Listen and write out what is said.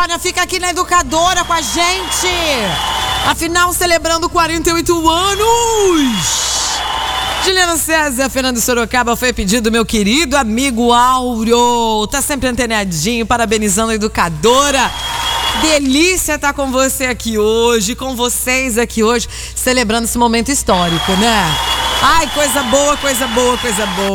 Sônia, fica aqui na Educadora com a gente. Afinal, celebrando 48 anos. Juliano César, Fernando Sorocaba, foi pedido do meu querido amigo Áureo. Tá sempre antenadinho, parabenizando a Educadora. Delícia estar com você aqui hoje, com vocês aqui hoje, celebrando esse momento histórico, né? Ai, coisa boa, coisa boa, coisa boa.